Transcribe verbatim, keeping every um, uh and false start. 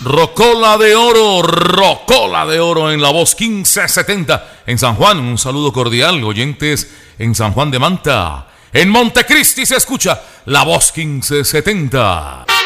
Rocola de oro, Rocola de oro en la voz quince setenta. En San Juan, un saludo cordial, oyentes en San Juan de Manta. En Montecristi se escucha la voz quince setenta.